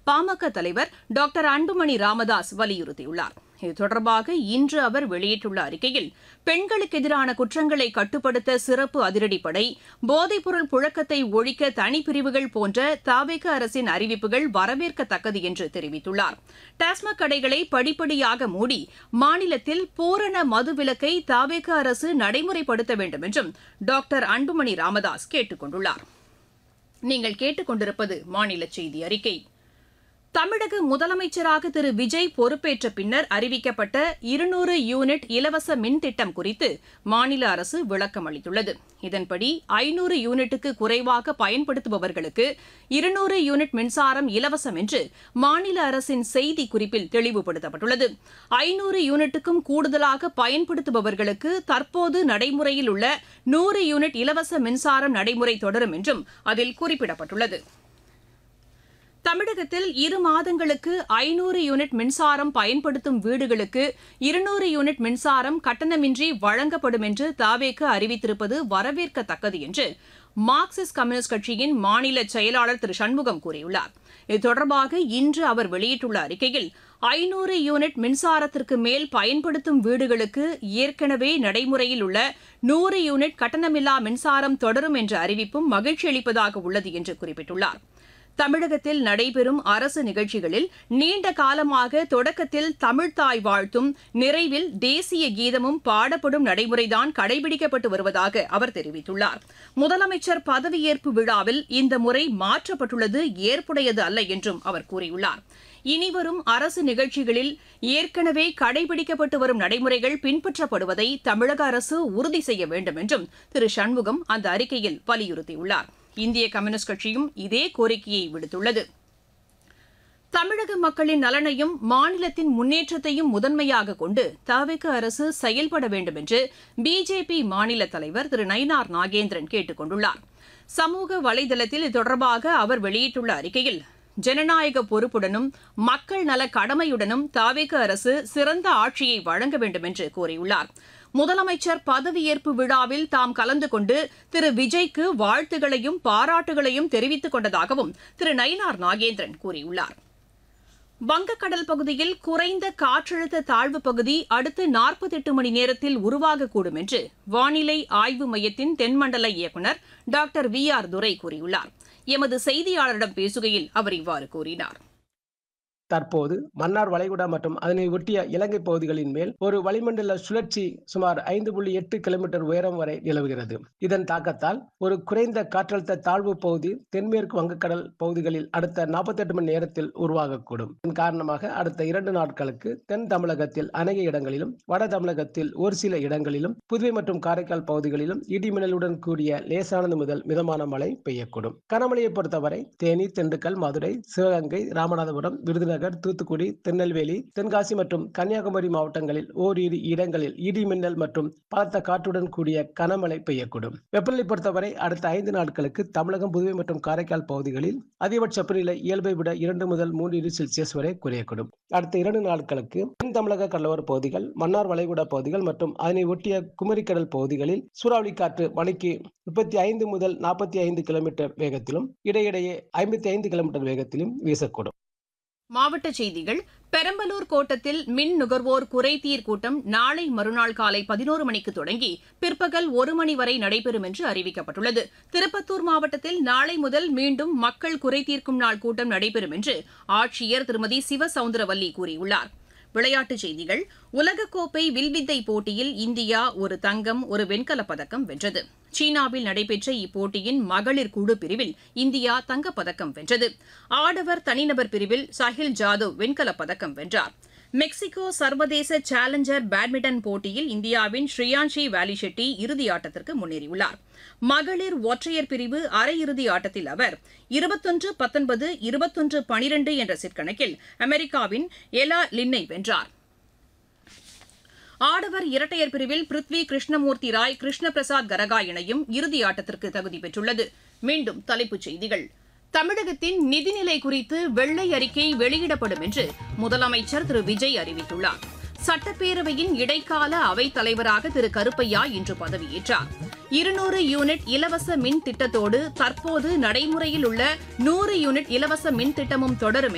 பாமக தலைவர் டாக்டர் அன்புமணி ராமதாஸ் வலியுறுத்தியுள்ளார். இது தொடர்பாக இன்று அவர் வெளியிட்டுள்ள அறிக்கையில், பெண்களுக்கு எதிரான குற்றங்களை கட்டுப்படுத்த சிறப்பு அதிரடிப்படை, போதைப்பொருள் புழக்கத்தை ஒழிக்க தனிப்பிரிவுகள் போன்ற தவேக அரசின் அறிவிப்புகள் வரவேற்கத்தக்கது என்று தெரிவித்துள்ளார். டாஸ்மாக் கடைகளை படிப்படியாக மூடி மாநிலத்தில் பூரண மதுவிலக்கை தவேக அரசு நடைமுறைப்படுத்த வேண்டும் என்றும் டாக்டர் அன்புமணி ராமதாஸ் கேட்டுக் கொண்டுள்ளார். நீங்கள் கேட்டுக்கொண்டிருப்பது மாநில செய்தி அறிக்கை. தமிழக முதலமைச்சராக திரு விஜய் பொறுப்பேற்ற பின்னர் அறிவிக்கப்பட்ட 200 யூனிட் இலவச மின் திட்டம் குறித்து மாநில அரசு விளக்கம் அளித்துள்ளது. இதன்படி 500 யூனிட்டுக்கு குறைவாக பயன்படுத்துபவர்களுக்கு 200 யூனிட் மின்சாரம் இலவசம் என்று மாநில அரசின் செய்திக்குறிப்பில் தெளிவுபடுத்தப்பட்டுள்ளது. 500 யூனிட்டுக்கும் கூடுதலாக பயன்படுத்துபவர்களுக்கு தற்போது நடைமுறையில் உள்ள 100 யூனிட் இலவச மின்சாரம் நடைமுறை தொடரும் என்றும் அதில் குறிப்பிடப்பட்டுள்ளது. தமிழகத்தில் 2 மாதங்களுக்கு 500 யூனிட் மின்சாரம் பயன்படுத்தும் வீடுகளுக்கு 200 யூனிட் மின்சாரம் கட்டணமின்றி வழங்கப்படும் என்று தவேக அறிவித்திருப்பது வரவேற்கத்தக்கது என்று மார்க்சிஸ்ட் கம்யூனிஸ்ட் கட்சியின் மாநில செயலாளர் திரு சண்முகம் கூறியுள்ளார். இது தொடர்பாக இன்று அவர் வெளியிட்டுள்ள அறிக்கையில், 500 யூனிட் மின்சாரத்திற்கு மேல் பயன்படுத்தும் வீடுகளுக்கு ஏற்கனவே நடைமுறையில் உள்ள 100 யூனிட் கட்டணமில்லா மின்சாரம் தொடரும் என்ற அறிவிப்பும் மகிழ்ச்சி அளிப்பதாக உள்ளது என்று குறிப்பிட்டுள்ளார். தமிழகத்தில் நடைபெறும் அரசு நிகழ்ச்சிகளில் நீண்ட காலமாக தொடக்கத்தில் தமிழ்த்தாய் வாழ்த்தும், நிறைவில் தேசிய கீதமும் பாடப்படும் நடைமுறைதான் கடைபிடிக்கப்பட்டு வருவதாக அவர் தெரிவித்துள்ளார். முதலமைச்சர் பதவியேற்பு விழாவில் இந்த முறை மாற்றப்பட்டுள்ளது ஏற்புடையது அல்ல என்றும் அவர் கூறியுள்ளார். இனிவரும் அரசு நிகழ்ச்சிகளில் ஏற்கனவே கடைபிடிக்கப்பட்டு வரும் நடைமுறைகள் பின்பற்றப்படுவதை தமிழக அரசு உறுதி செய்ய வேண்டும் என்றும் திரு சண்முகம் அந்த அறிக்கையில் வலியுறுத்தியுள்ளார். இந்திய கம்யூனிஸ்ட் கட்சியும் இதே கோரிக்கையை விடுத்துள்ளது. தமிழக மக்களின் நலனையும் மாநிலத்தின் முன்னேற்றத்தையும் முதன்மையாக கொண்டு தவேக அரசு செயல்பட வேண்டும் என்று பிஜேபி மாநில தலைவர் திரு நயினார் நாகேந்திரன் கேட்டுக் கொண்டுள்ளார். சமூக வலைதளத்தில் இது தொடர்பாக அவர் வெளியிட்டுள்ள அறிக்கையில், ஜனநாயக பொறுப்புடனும் மக்கள் நல கடமையுடனும் தவேக அரசு சிறந்த ஆட்சியை வழங்க வேண்டும் என்று கூறியுள்ளார். முதலமைச்சர் பதவியேற்பு விழாவில் தாம் கலந்து கொண்டு திரு விஜய்க்கு வாழ்த்துகளையும் பாராட்டுகளையும் தெரிவித்துக் கொண்டதாகவும் திரு நயினார் நாகேந்திரன் கூறியுள்ளார். வங்கக்கடல் பகுதியில் குறைந்த காற்றழுத்த தாழ்வு பகுதி அடுத்த 48 மணி நேரத்தில் உருவாகக்கூடும் என்று வானிலை ஆய்வு மையத்தின் தென்மண்டல இயக்குநர் டாக்டர் VR துரை கூறியுள்ளார். எமது செய்தியாளரிடம் பேசுகையில் அவர் இவ்வாறு கூறினார். தற்போது மன்னார் வளைகுடா மற்றும் அதனை ஒட்டிய இலங்கை பகுதிகளின் மேல் ஒரு வளிமண்டல சுழற்சி சுமார் 5.8 கிலோமீட்டர் உயரம் வரை நிலவுகிறது. இதன் தாக்கத்தால் ஒரு குறைந்த காற்றழுத்த தாழ்வு பகுதி தென்மேற்கு வங்கக்கடல் பகுதிகளில் அடுத்த 48 மணி நேரத்தில் உருவாகக்கூடும். இதன் காரணமாக அடுத்த 2 நாட்களுக்கு தென் தமிழகத்தில் அநேக இடங்களிலும், வட தமிழகத்தில் ஒரு சில இடங்களிலும், புதுவை மற்றும் காரைக்கால் பகுதிகளிலும் இடிமின்னலுடன் கூடிய லேசானது முதல் மிதமான மழை பெய்யக்கூடும். கனமழையை பொறுத்தவரை தேனி, திண்டுக்கல், மதுரை, சிவகங்கை, ராமநாதபுரம், விருதுநகர், தூத்துக்குடி, திருநெல்வேலி, தென்காசி மற்றும் கன்னியாகுமரி மாவட்டங்களில் ஓரிரு இடங்களில் இடி மின்னல் மற்றும் பலத்த காற்றுடன் கூடிய கனமழை பெய்யக்கூடும். வெப்பநிலை பொறுத்தவரை அடுத்த 5 நாட்களுக்கு தமிழகம், புதுவை மற்றும் காரைக்கால் பகுதிகளில் அதிகபட்ச வெப்பநிலை இயல்பை விட 2 முதல் 3 டிகிரி செல்சியஸ் வரை குறையக்கூடும். அடுத்த 2 நாட்களுக்கு தென் தமிழக கடலோர பகுதிகள், மன்னார் வளைகுடா பகுதிகள் மற்றும் அதனை ஒட்டிய குமரிக்கடல் பகுதிகளில் சூறாவளி காற்று மணிக்கு 35 முதல் 45 கிலோமீட்டர் வேகத்திலும் இடையிடையே 55 கிலோமீட்டர் வேகத்திலும் வீசக்கூடும். மாவட்டச் செய்திகள். பெரம்பலூர் கோட்டத்தில் மின் நுகர்வோர் குறைதீர் கூட்டம் நாளை மறுநாள் காலை 11 மணிக்கு தொடங்கி பிற்பகல் 1 மணி வரை நடைபெறும் என்று அறிவிக்கப்பட்டுள்ளது. திருப்பத்தூர் மாவட்டத்தில் நாளை முதல் மீண்டும் மக்கள் குறைதீர்க்கும் நாள் கூட்டம் நடைபெறும் என்று ஆட்சியர் திருமதி சிவசவுந்தரவல்லி கூறியுள்ளார். விளையாட்டுச் செய்திகள். உலகக்கோப்பை வில்வித்தை போட்டியில் இந்தியா ஒரு தங்கம், ஒரு வெண்கலப் பதக்கம் வென்றது. சீனாவில் நடைபெற்ற இப்போட்டியின் மகளிர் குழு பிரிவில் இந்தியா தங்கப்பதக்கம் வென்றது. ஆடவர் தனிநபர் பிரிவில் சாஹில் ஜாதவ் வெண்கலப் பதக்கம் வென்றார். மெக்சிகோ சர்வதேச சேலஞ்சர் பேட்மிண்டன் போட்டியில் இந்தியாவின் ஸ்ரீயான்ஷி வேலிஷெட்டி இறுதியாட்டத்திற்கு முன்னேறியுள்ளார். மகளிர் ஒற்றையர் பிரிவு அரையிறுதி ஆட்டத்தில் அவர் 21-19, 21-12 என்ற செட் கணக்கில் அமெரிக்காவின் எலா லின்னை வென்றார். ஆடவர் இரட்டையர் பிரிவில் பிருத்வி கிருஷ்ணமூர்த்தி ராய், கிருஷ்ண பிரசாத் கரகா இணையும் இறுதியாட்டத்திற்கு தகுதி பெற்றுள்ளது. மீண்டும் தலைப்புச் செய்திகள். தமிழகத்தின் நிதிநிலை குறித்து வெள்ளை அறிக்கை வெளியிடப்படும் என்று முதலமைச்சர் திரு விஜய் அறிவித்துள்ளார். சட்டப்பேரவையின் இடைக்கால அவைத் தலைவராக திரு கருப்பையா இன்று பதவியேற்றார். 200 யூனிட் இலவச மின் திட்டத்தோடு தற்போது நடைமுறையில் உள்ள 100 யூனிட் இலவச மின் திட்டமும் தொடரும்